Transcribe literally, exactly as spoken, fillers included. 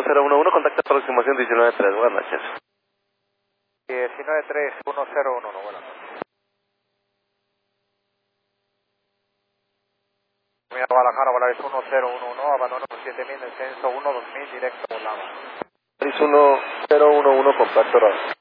uno cero uno uno, contacto aproximación diecinueve tres, buenas noches. diecinueve tres uno cero uno uno, buenas noches. Mira, Guadalajara, Volaris uno cero uno uno, abandono siete mil, descenso uno dos mil, directo Lama. Volaris uno cero uno uno, contacto ahora.